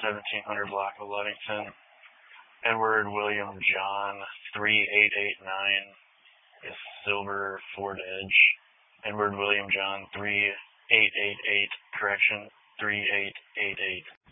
1700 block of Ludington. Edward William John 3889 is silver Ford Edge. Edward William John 3888, correction, 3888.